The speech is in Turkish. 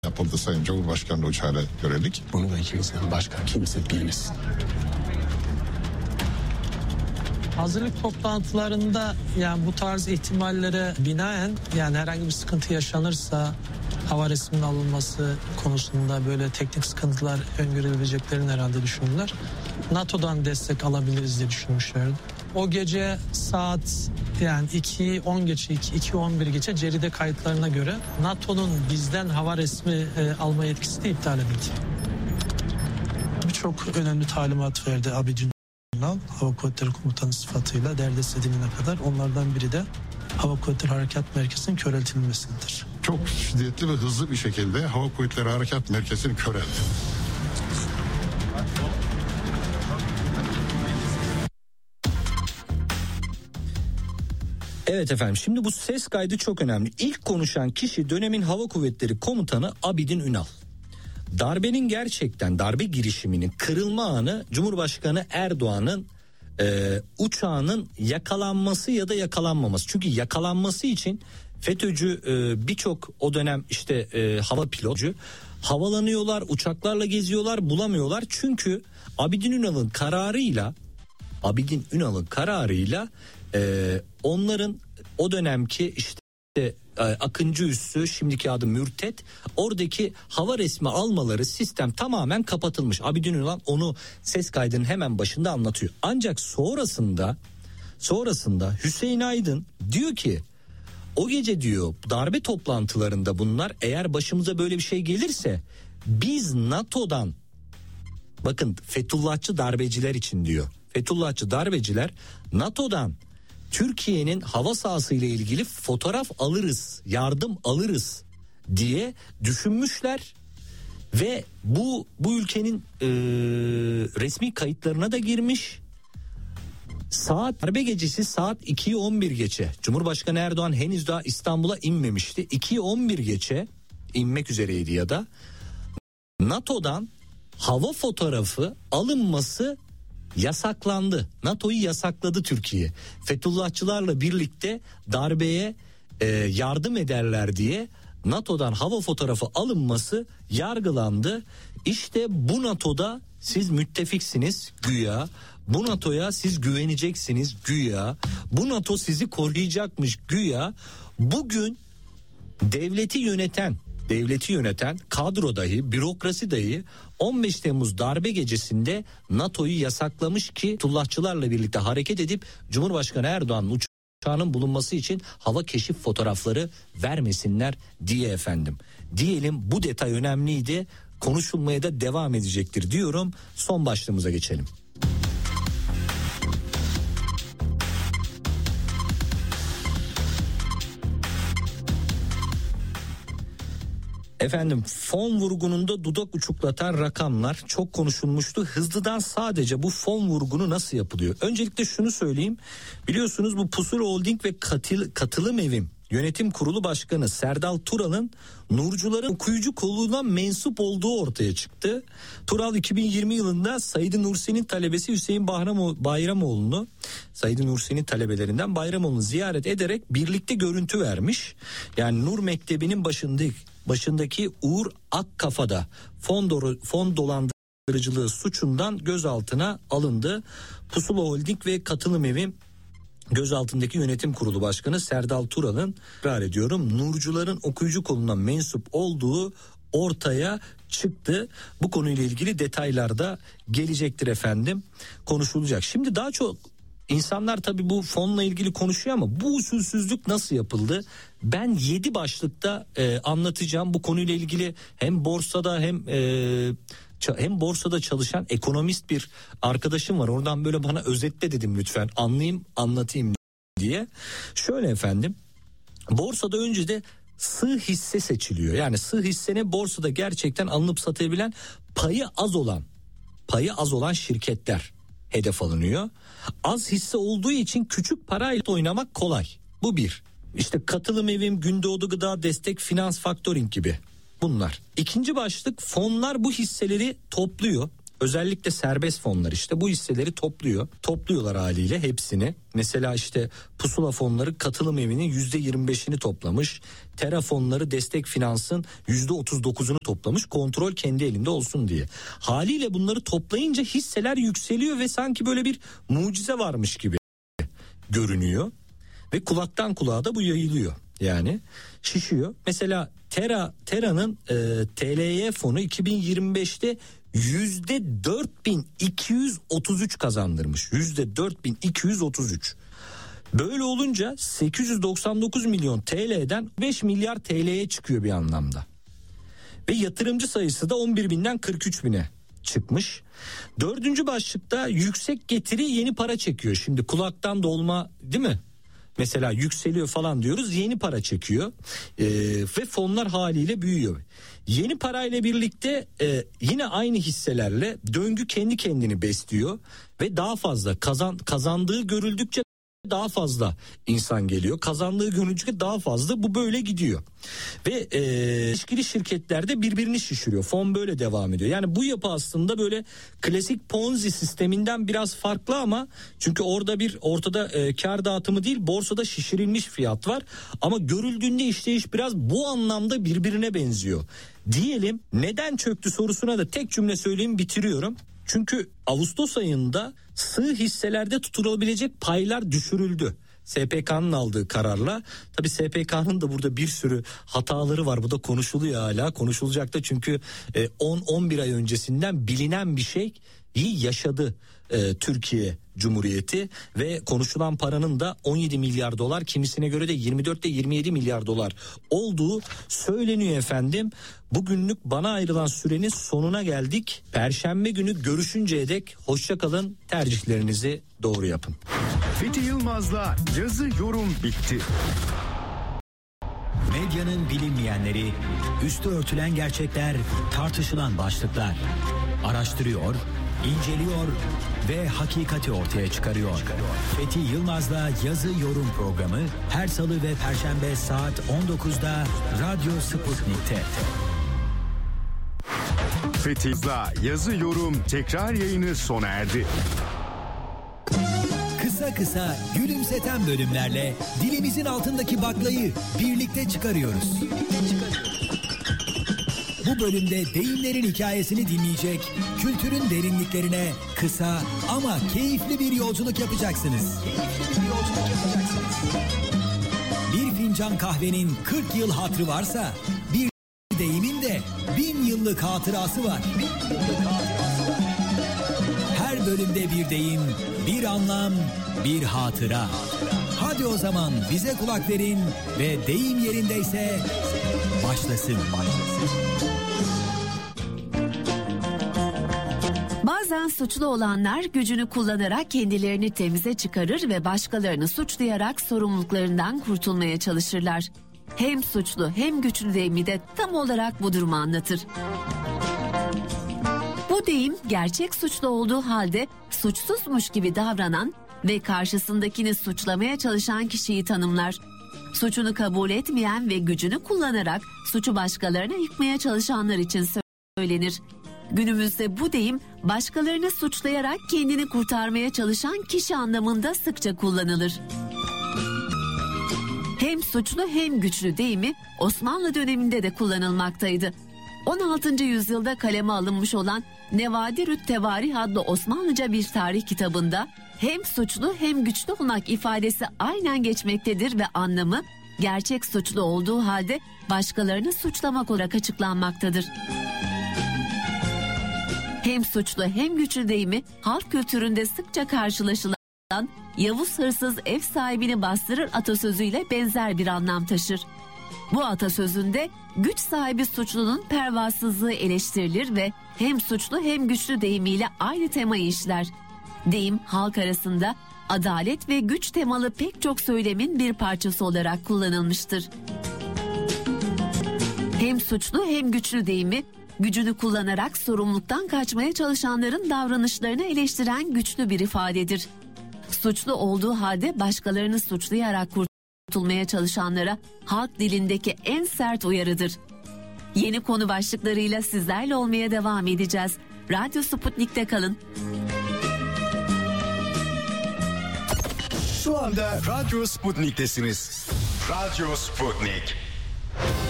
yapıldı Sayın Cumhurbaşkanı'nın uçağıyla görelik. Bunu da kimse, başka kimse bilmesin. Hazırlık toplantılarında yani bu tarz ihtimallere binaen yani herhangi bir sıkıntı yaşanırsa hava resminin alınması konusunda böyle teknik sıkıntılar öngörülebileceklerini herhalde düşündüler. NATO'dan destek alabiliriz diye düşünmüşlerdi. O gece saat yani 2:10 geçe 2:11 geçe Ceride kayıtlarına göre NATO'nun bizden hava resmi alma yetkisi de iptal edildi. Birçok önemli talimat verdi Abidin Ünal, Hava Kuvvetleri Komutanı sıfatıyla derdest edilene kadar. Onlardan biri de Hava Kuvvetleri Harekat Merkezi'nin köreltilmesidir. Çok şiddetli ve hızlı bir şekilde Hava Kuvvetleri Harekat Merkezi'ni köreltti. Evet efendim, şimdi bu ses kaydı çok önemli. İlk konuşan kişi dönemin Hava Kuvvetleri Komutanı Abidin Ünal. Darbenin gerçekten darbe girişiminin kırılma anı Cumhurbaşkanı Erdoğan'ın uçağının yakalanması ya da yakalanmaması. Çünkü yakalanması için FETÖ'cü birçok o dönem işte hava pilotcu havalanıyorlar, uçaklarla geziyorlar, bulamıyorlar. Çünkü Abidin Ünal'ın kararıyla onların o dönemki işte Akıncı üssü, şimdiki adı Mürtet, oradaki hava resmi almaları sistem tamamen kapatılmış. Abidin Ünal onu ses kaydının hemen başında anlatıyor. Ancak sonrasında Hüseyin Aydın diyor ki o gece diyor darbe toplantılarında bunlar eğer başımıza böyle bir şey gelirse biz NATO'dan, bakın Fethullahçı darbeciler için diyor. Fethullahçı darbeciler NATO'dan Türkiye'nin hava sahası ile ilgili fotoğraf alırız, yardım alırız diye düşünmüşler ve bu ülkenin resmi kayıtlarına da girmiş. Darbe gecesi saat 2'yi 11 geçe. Cumhurbaşkanı Erdoğan henüz daha İstanbul'a inmemişti. 2'yi 11 geçe inmek üzereydi ya da NATO'dan hava fotoğrafı alınması yasaklandı. NATO'yu yasakladı Türkiye. Fethullahçılarla birlikte darbeye yardım ederler diye NATO'dan hava fotoğrafı alınması yargılandı. İşte bu NATO'da siz müttefiksiniz güya. Bu NATO'ya siz güveneceksiniz güya. Bu NATO sizi koruyacakmış güya. Bugün devleti yöneten kadro dahi, bürokrasi dahi 15 Temmuz darbe gecesinde NATO'yu yasaklamış ki Fethullahçılarla birlikte hareket edip Cumhurbaşkanı Erdoğan'ın uçağının bulunması için hava keşif fotoğrafları vermesinler diye efendim. Diyelim bu detay önemliydi, konuşulmaya da devam edecektir diyorum. Son başlığımıza geçelim. Efendim, fon vurgununda dudak uçuklatan rakamlar çok konuşulmuştu. Hızlıdan sadece bu fon vurgunu nasıl yapılıyor? Öncelikle şunu söyleyeyim. Biliyorsunuz bu Pusula Holding ve Katılım Evim Yönetim Kurulu Başkanı Serdal Tural'ın Nurcuların okuyucu kolluğuna mensup olduğu ortaya çıktı. Tural 2020 yılında Said Nursi'nin talebesi Hüseyin Bayramoğlu'nu, Said Nursi'nin talebelerinden Bayramoğlu'nu ziyaret ederek birlikte görüntü vermiş. Yani Nur Mektebi'nin başındaki Uğur Akkafa'da fon dolandırıcılığı suçundan gözaltına alındı. Pusula Holding ve Katılım Evim gözaltındaki yönetim kurulu başkanı Serdal Tural'ın, tekrar ediyorum, Nurcuların okuyucu koluna mensup olduğu ortaya çıktı. Bu konuyla ilgili detaylar da gelecektir efendim, konuşulacak. Şimdi daha çok insanlar tabii bu fonla ilgili konuşuyor ama bu usulsüzlük nasıl yapıldı? Ben 7 başlıkta anlatacağım. Bu konuyla ilgili hem borsada hem borsada çalışan ekonomist bir arkadaşım var. Oradan böyle bana özetle dedim, lütfen anlatayım diye. Şöyle efendim, borsada önce de sığ hisse seçiliyor. Yani sığ hissene borsada gerçekten alınıp satılabilen payı az olan şirketler hedef alınıyor. Az hisse olduğu için küçük parayla oynamak kolay. Bu bir. İşte Katılım Evim, Gündoğdu Gıda, Destek Finans, Faktoring gibi bunlar. İkinci başlık, fonlar bu hisseleri topluyor. özellikle serbest fonlar işte bu hisseleri topluyorlar haliyle hepsini. Mesela işte Pusula fonları katılım evinin %25'ini toplamış. Tera fonları Destek Finans'ın %39'unu toplamış, kontrol kendi elinde olsun diye. Haliyle bunları toplayınca hisseler yükseliyor ve sanki böyle bir mucize varmış gibi görünüyor. Ve kulaktan kulağa da bu yayılıyor. Yani şişiyor. Mesela Tera'nın TLY fonu 2025'te %4233 kazandırmış. %4233. Böyle olunca 899 milyon TL'den 5 milyar TL'ye çıkıyor bir anlamda. Ve yatırımcı sayısı da 11 binden 43 bine çıkmış. Dördüncü başlıkta yüksek getiri yeni para çekiyor. Şimdi kulaktan dolma değil mi? Mesela yükseliyor falan diyoruz, yeni para çekiyor ve fonlar haliyle büyüyor. Yeni parayla birlikte yine aynı hisselerle döngü kendi kendini besliyor ve daha fazla kazandığı görüldükçe daha fazla insan geliyor. Kazandığı görüldükçe daha fazla, bu böyle gidiyor. Ve ilişkili şirketlerde birbirini şişiriyor. Fon böyle devam ediyor. Yani bu yapı aslında böyle klasik Ponzi sisteminden biraz farklı ama çünkü ortada kar dağıtımı değil, borsada şişirilmiş fiyat var. Ama görüldüğünde işleyiş biraz bu anlamda birbirine benziyor. Diyelim, neden çöktü sorusuna da tek cümle söyleyeyim, bitiriyorum. Çünkü Ağustos ayında sığ hisselerde tutulabilecek paylar düşürüldü. SPK'nın aldığı kararla. Tabii SPK'nın da burada bir sürü hataları var. Bu da konuşuluyor hala. Konuşulacak da çünkü 10-11 ay öncesinden bilinen bir şeyi yaşadı Türkiye Cumhuriyeti ve konuşulan paranın da 17 milyar dolar, kimisine göre de 24 ile 27 milyar dolar olduğu söyleniyor efendim. Bugünlük bana ayrılan sürenin sonuna geldik. Perşembe günü görüşünceye dek hoşça kalın, tercihlerinizi doğru yapın. Fethi Yılmaz'la yazı yorum bitti. Medyanın bilinmeyenleri, üstü örtülen gerçekler, tartışılan başlıklar. Araştırıyor, inceliyor ve hakikati ortaya çıkarıyor. Fethi Yılmaz'la yazı yorum programı her salı ve perşembe saat 19'da Radyo Sputnik'te. Fethi Yılmaz'la yazı yorum tekrar yayını sona erdi. Kısa kısa gülümseten bölümlerle dilimizin altındaki baklayı birlikte çıkarıyoruz. Bu bölümde deyimlerin hikayesini dinleyecek, kültürün derinliklerine kısa ama keyifli bir yolculuk yapacaksınız. Bir fincan kahvenin 40 yıl hatırı varsa, bir deyimin de 1000 yıllık hatırası var. Her bölümde bir deyim, bir anlam, bir hatıra. Hadi o zaman bize kulak verin ve deyim yerindeyse başlasın. Bazen suçlu olanlar gücünü kullanarak kendilerini temize çıkarır ve başkalarını suçlayarak sorumluluklarından kurtulmaya çalışırlar. Hem suçlu hem güçlü deyimi de tam olarak bu durumu anlatır. Bu deyim gerçek suçlu olduğu halde suçsuzmuş gibi davranan ve karşısındakini suçlamaya çalışan kişiyi tanımlar. Suçunu kabul etmeyen ve gücünü kullanarak suçu başkalarına yıkmaya çalışanlar için söylenir. Günümüzde bu deyim başkalarını suçlayarak kendini kurtarmaya çalışan kişi anlamında sıkça kullanılır. Hem suçlu hem güçlü deyimi Osmanlı döneminde de kullanılmaktaydı. 16. yüzyılda kaleme alınmış olan Nevadirü't Tevarih adlı Osmanlıca bir tarih kitabında hem suçlu hem güçlü olmak ifadesi aynen geçmektedir ve anlamı gerçek suçlu olduğu halde başkalarını suçlamak olarak açıklanmaktadır. Hem suçlu hem güçlü deyimi halk kültüründe sıkça karşılaşılan Yavuz hırsız ev sahibini bastırır atasözüyle benzer bir anlam taşır. Bu atasözünde güç sahibi suçlunun pervasızlığı eleştirilir ve hem suçlu hem güçlü deyimiyle aynı temayı işler. Deyim halk arasında adalet ve güç temalı pek çok söylemin bir parçası olarak kullanılmıştır. Hem suçlu hem güçlü deyimi gücünü kullanarak sorumluluktan kaçmaya çalışanların davranışlarını eleştiren güçlü bir ifadedir. Suçlu olduğu halde başkalarını suçlayarak kurtulmaya çalışanlara halk dilindeki en sert uyarıdır. Yeni konu başlıklarıyla sizlerle olmaya devam edeceğiz. Radyo Sputnik'te kalın. Şu anda Radyo Sputnik'tesiniz. Radyo Sputnik.